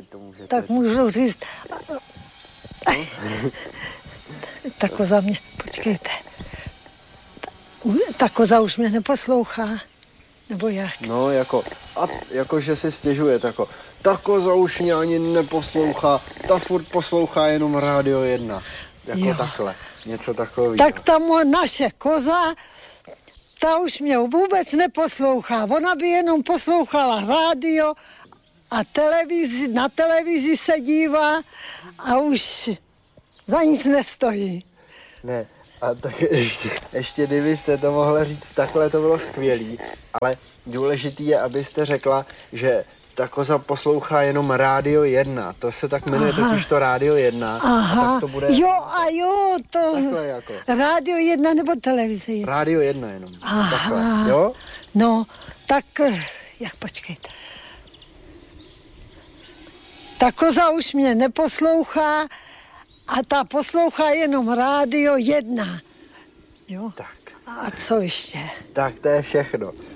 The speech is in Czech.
teď to můžete. Tak můžu říct. Ta koza mě, počkejte. Ta koza už mě neposlouchá. Nebo jak? No, jako že si stěžujete, jako ta koza už mě ani neposlouchá, ta furt poslouchá jenom Rádio 1. Jako takhle, něco takového. Tak ta naše koza, ta už mě vůbec neposlouchá. Ona by jenom poslouchala rádio a na televizi se dívá a už za nic nestojí. Ne, a tak ještě kdybyste to mohla říct takhle, to bylo skvělý, ale důležitý je, abyste řekla, že ta koza poslouchá jenom Rádio 1, to se tak jmenuje totiž to Rádio 1. Aha, a tak to bude... jo, to... Takhle jako. Rádio 1 nebo televize 1? Rádio 1 jenom, Aha. takhle, jo? No, tak, jak počkejte. Ta koza už mě neposlouchá a ta poslouchá jenom Rádio 1. Jo? Tak. A co ještě? Tak to je všechno.